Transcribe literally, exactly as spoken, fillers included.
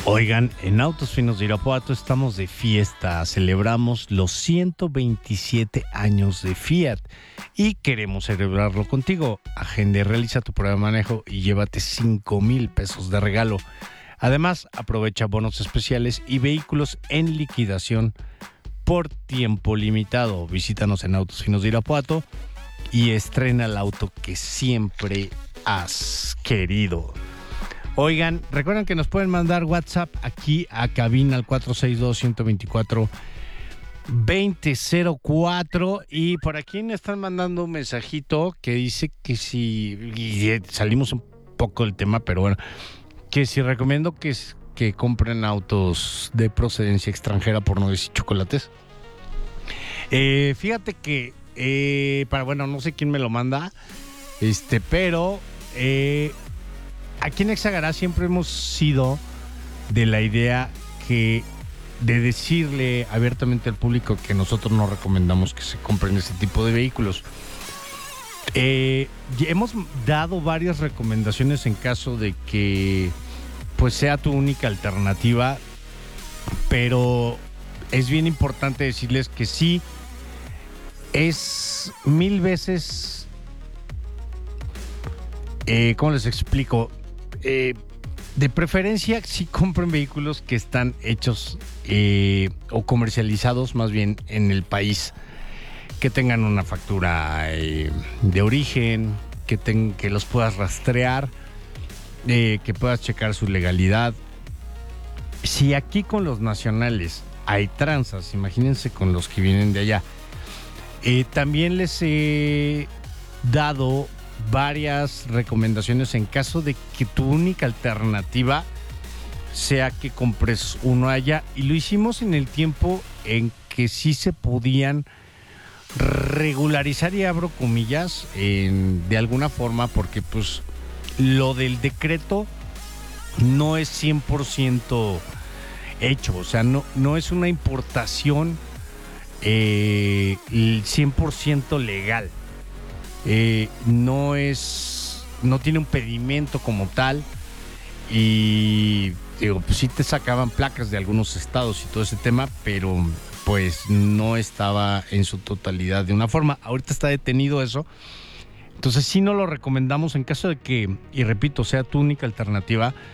Oigan, en Autos Finos de Irapuato estamos de fiesta, celebramos los ciento veintisiete años de Fiat y queremos celebrarlo contigo. Agenda y realiza tu prueba de manejo y llévate cinco mil pesos de regalo. Además, aprovecha bonos especiales y vehículos en liquidación por tiempo limitado. Visítanos en Autos Finos de Irapuato y estrena el auto que siempre has querido. Oigan, recuerden que nos pueden mandar WhatsApp aquí a cabina al cuatro seis dos, uno dos cuatro, dos cero cero cuatro y por aquí me están mandando un mensajito que dice que si, y salimos un poco del tema, pero bueno, que si recomiendo que, que compren autos de procedencia extranjera por nueces y chocolates. Eh, fíjate que, eh, para bueno, no sé quién me lo manda, este, pero... Eh, Aquí en Exagará siempre hemos sido de la idea que de decirle abiertamente al público que nosotros no recomendamos que se compren este tipo de vehículos. Eh, hemos dado varias recomendaciones en caso de que pues sea tu única alternativa, pero es bien importante decirles que sí es mil veces, eh, ¿cómo les explico? Eh, de preferencia sí compren vehículos que están hechos eh, o comercializados más bien en el país, que tengan una factura eh, de origen, que, ten, que los puedas rastrear, eh, que puedas checar su legalidad. Si aquí con los nacionales hay tranzas, imagínense con los que vienen de allá. Eh, también les he dado varias recomendaciones en caso de que tu única alternativa sea que compres uno allá, y lo hicimos en el tiempo en que sí se podían regularizar, y abro comillas, en, de alguna forma, porque pues lo del decreto no es cien por ciento hecho, o sea, no, no es una importación eh, cien por ciento legal. Eh, no es, no tiene un pedimento como tal, y digo, pues sí te sacaban placas de algunos estados y todo ese tema, pero pues no estaba en su totalidad de una forma. Ahorita está detenido eso, entonces sí no lo recomendamos en caso de que, y repito, sea tu única alternativa.